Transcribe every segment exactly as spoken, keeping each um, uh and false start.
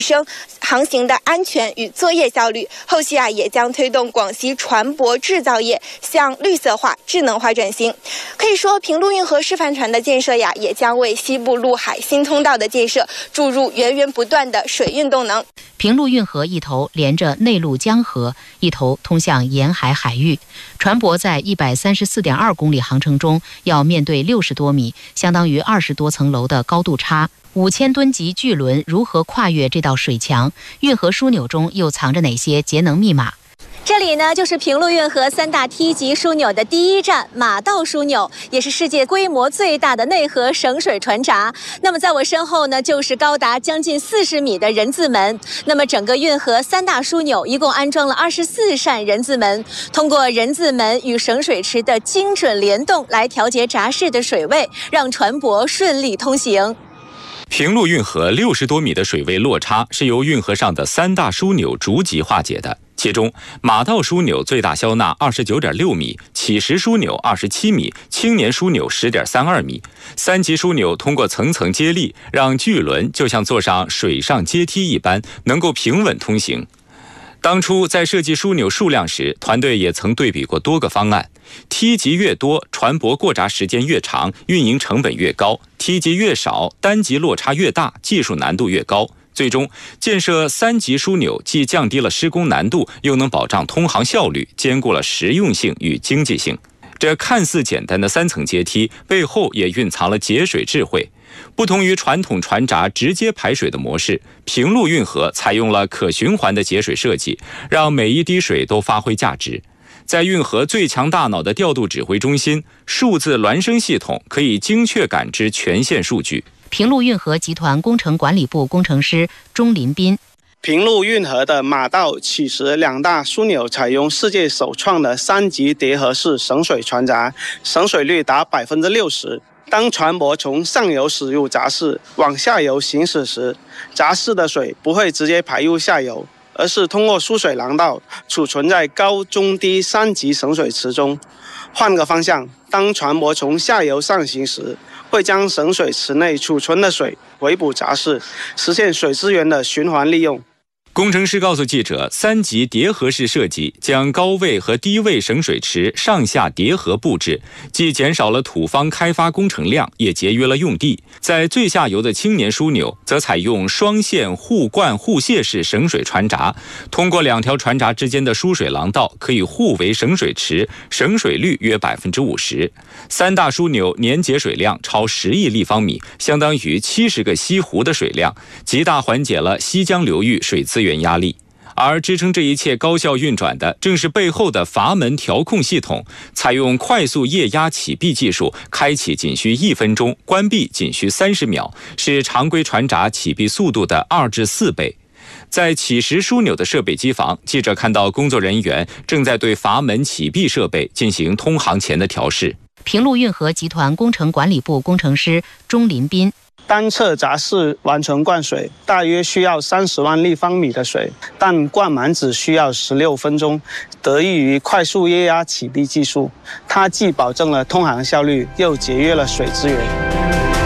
升航行的安全与作业效率。后续啊，也将推动广西船舶制造业向绿色化、智能化转型。可以说，平陆运河示范船的建设呀，也将为西部陆海新通道的建设注入源源不断的水运动能。 平陆运河一头连着内陆江河，一头通向沿海海域。船舶在一百三十四点二公里航程中，要面对六十多米，相当于二十多层楼的高度差。五千吨级巨轮如何跨越这道水墙？运河枢纽中又藏着哪些节能密码？ 这里呢，就是平陆运河三大梯级枢纽的第一站马道枢纽，也是世界规模最大的内河省水船闸。那么在我身后呢，就是高达将近四十米的人字门。那么整个运河三大枢纽一共安装了二十四扇人字门，通过人字门与省水池的精准联动来调节闸室的水位，让船舶顺利通行。 平陆运河六十多米的水位落差是由运河上的三大枢纽逐级化解的。其中，马道枢纽最大消纳二十九点六米，乞石枢纽二十七米，青年枢纽十点三二米。三级枢纽通过层层接力，让巨轮就像坐上水上阶梯一般，能够平稳通行。当初在设计枢纽数量时，团队也曾对比过多个方案。梯级越多，船舶过闸时间越长，运营成本越高；梯级越少，单级落差越大，技术难度越高。最终，建设三级枢纽既降低了施工难度，又能保障通航效率，兼顾了实用性与经济性。这看似简单的三层阶梯，背后也蕴藏了节水智慧。不同于传统船闸直接排水的模式，平陆运河采用了可循环的节水设计，让每一滴水都发挥价值。在运河最强大脑的调度指挥中心，数字孪生系统可以精确感知全线数据。 平陆运河集团工程管理部工程师钟林斌。 平陆运河的马道、乞石两大枢纽采用世界首创的三级叠合式省水船闸，省水率达百分之六十。当船舶从上游驶入闸室往下游行驶时，闸室的水不会直接排入下游，而是通过输水廊道储存在高、中、低三级省水池中。换个方向，当船舶从下游上行时，会将省水池内储存的水回补闸室，实现水资源的循环利用。 工程师告诉记者，三级叠合式设计将高位和低位省水池上下叠合布置，既减少了土方开发工程量，也节约了用地。在最下游的青年枢纽，则采用双线互灌互泄式省水船闸，通过两条船闸之间的输水廊道，可以互为省水池，省水率约百分之五十。三大枢纽年节水量超十亿立方米，相当于七十个西湖的水量，极大缓解了西江流域水资源压力。而支撑这一切高效运转的，正是背后的阀门调控系统，采用快速液压启闭技术，开启仅需一分钟，关闭仅需三十秒，是常规船闸启闭速度的二至四倍。在乞石枢纽的设备机房，记者看到工作人员正在对阀门启闭设备进行通航前的调试。 平陆运河集团工程管理部工程师钟林斌。 单侧闸室完成灌水，大约需要三十万立方米的水，但灌满只需要十六分钟，得益于快速液压启闭技术，它既保证了通航效率，又节约了水资源。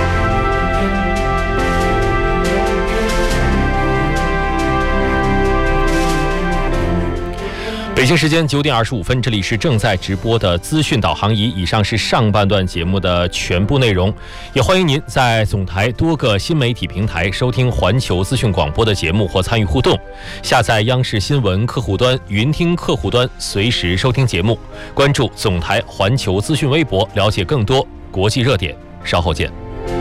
北京时间九点二十五分，这里是正在直播的资讯导航仪。以上是上半段节目的全部内容，也欢迎您在总台多个新媒体平台收听环球资讯广播的节目或参与互动。下载央视新闻客户端、云听客户端，随时收听节目。关注总台环球资讯微博，了解更多国际热点。稍后见。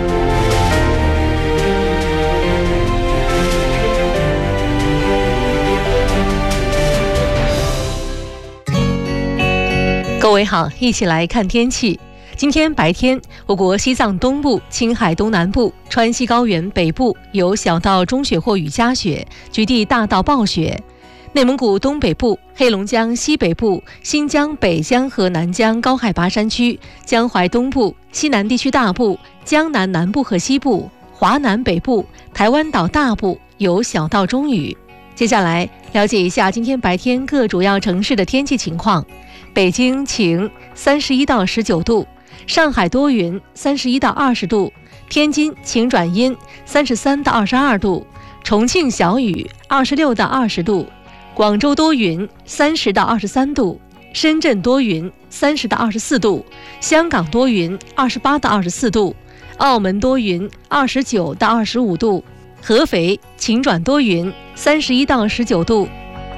各位好，一起来看天气。今天白天，我国西藏东部、青海东南部、川西高原北部有小到中雪或雨夹雪，局地大到暴雪。内蒙古东北部、黑龙江西北部、新疆北疆和南疆高海拔山区、江淮东部、西南地区大部、江南南部和西部、华南北部、台湾岛大部有小到中雨。接下来了解一下今天白天各主要城市的天气情况。北京晴，三十一到十九度；上海多云，三十一到二十度；天津晴转阴，三十三到二十二度； 重庆小雨二十六到二十度，广州多云三十到二十三度，深圳多云三十到二十四度，香港多云二十八到二十四度，澳门多云二十九到二十五度，合肥晴转多云三十一到十九度。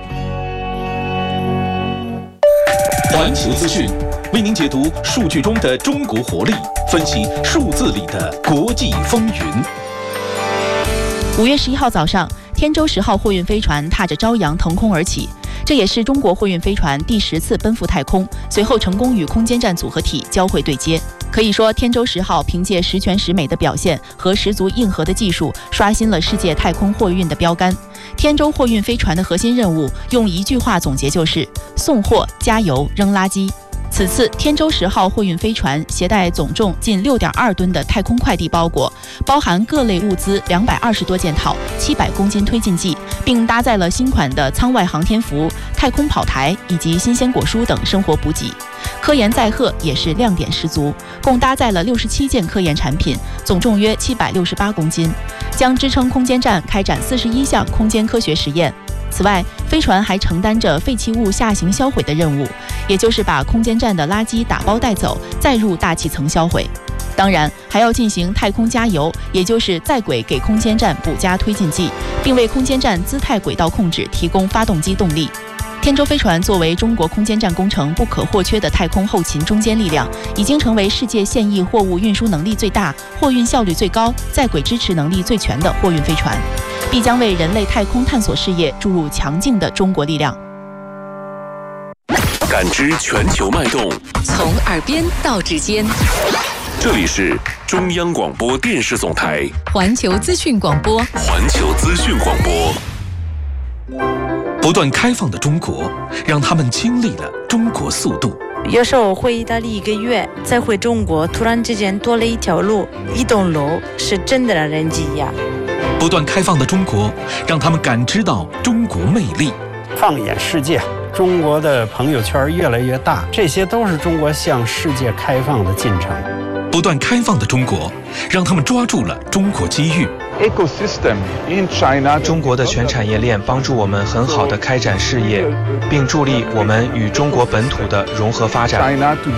环球资讯为您解读数据中的中国活力，分析数字里的国际风云。 五月十一号早上，天舟十号货运飞船踏着朝阳腾空而起，这也是中国货运飞船第十次奔赴太空，随后成功与空间站组合体交会对接。可以说，天舟十号凭借十全十美的表现和十足硬核的技术，刷新了世界太空货运的标杆。天舟货运飞船的核心任务，用一句话总结就是送货、加油、扔垃圾。此次天舟十号货运飞船携带总重近六点二吨的太空快递包裹，包含各类物资两百二十多件套、七百公斤推进剂，并搭载了新款的舱外航天服、太空跑台以及新鲜果蔬等生活补给。科研载荷也是亮点十足，共搭载了六十七件科研产品，总重约七百六十八公斤，将支撑空间站开展四十一项空间科学实验。此外，飞船还承担着废弃物下行销毁的任务，也就是把空间站的垃圾打包带走，再入大气层销毁。当然，还要进行太空加油，也就是在轨给空间站补加推进剂，并为空间站姿态轨道控制提供发动机动力。天舟飞船作为中国空间站工程不可或缺的太空后勤中坚力量，已经成为世界现役货物运输能力最大、货运效率最高、在轨支持能力最全的货运飞船，必将为人类太空探索事业注入强劲的中国力量。 感知全球脉动， 从耳边到指尖。 这里是中央广播电视总台环球资讯广播。 环球资讯广播。不断开放的中国，让他们经历了中国速度。 有时候回意大利一个月，再回中国，突然之间多了一条路，一栋楼，是真的让人惊讶。 不断开放的中国，让他们感知到中国魅力。 放眼世界，中国的朋友圈越来越大，这些都是中国向世界开放的进程。 不断开放的中国，让他们抓住了中国机遇。 中国的全产业链帮助我们很好地开展事业，并助力我们与中国本土的融合发展。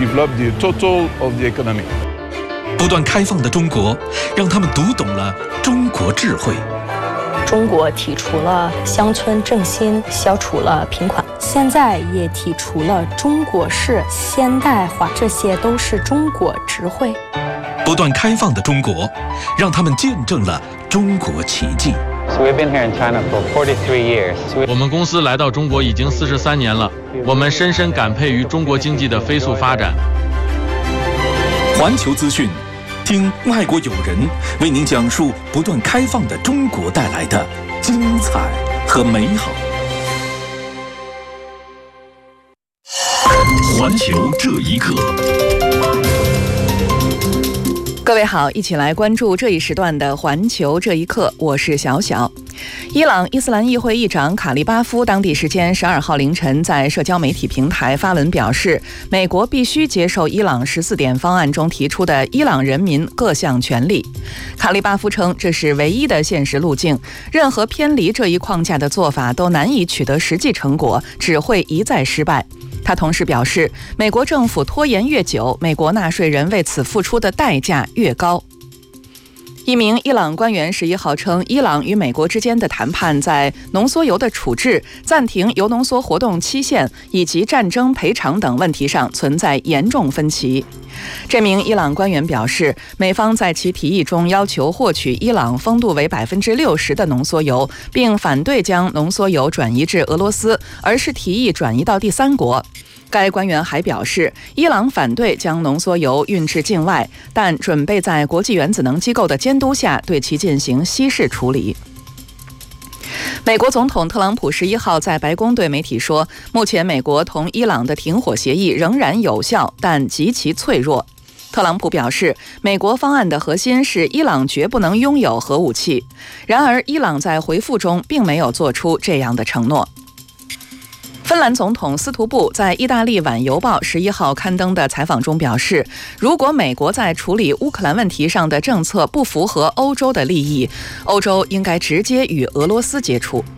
不断开放的中国，让他们读懂了中国智慧。 中国提出了乡村振兴，消除了贫困，现在也提出了中国式现代化，这些都是中国智慧。 不断开放的中国，让他们见证了中国奇迹。 我们公司来到中国已经四十三年了，我们深深感佩于中国经济的飞速发展。 环球资讯，听外国友人为您讲述不断开放的中国带来的精彩和美好。环球这一刻。 各位好，一起来关注这一时段的环球这一刻，我是小小。伊朗伊斯兰议会议长卡利巴夫当地时间十二号凌晨在社交媒体平台发文表示，美国必须接受伊朗十四点方案中提出的伊朗人民各项权利。卡利巴夫称，这是唯一的现实路径，任何偏离这一框架的做法都难以取得实际成果，只会一再失败。他同时表示，美国政府拖延越久，美国纳税人为此付出的代价越高。一名伊朗官员十一号称，伊朗与美国之间的谈判在浓缩铀的处置、暂停铀浓缩活动期限以及战争赔偿等问题上存在严重分歧。这名伊朗官员表示，美方在其提议中要求获取伊朗风度为百分之六十的浓缩铀，并反对将浓缩铀转移至俄罗斯，而是提议转移到第三国。该官员还表示，伊朗反对将浓缩铀运至境外，但准备在国际原子能机构的监督下对其进行稀释处理。美国总统特朗普十一号在白宫对媒体说，目前美国同伊朗的停火协议仍然有效，但极其脆弱。特朗普表示，美国方案的核心是伊朗绝不能拥有核武器。然而，伊朗在回复中并没有做出这样的承诺。 芬兰总统斯图布在意大利晚邮报十一号刊登的采访中表示，如果美国在处理乌克兰问题上的政策不符合欧洲的利益，欧洲应该直接与俄罗斯接触。